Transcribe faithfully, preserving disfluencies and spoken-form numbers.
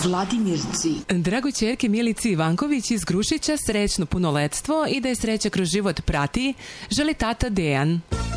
Vladimirci. Drago ćerke Milici Ivanković iz Grušića srećno punoletstvo i da je sreća kroz život prati, želi tata Dejan.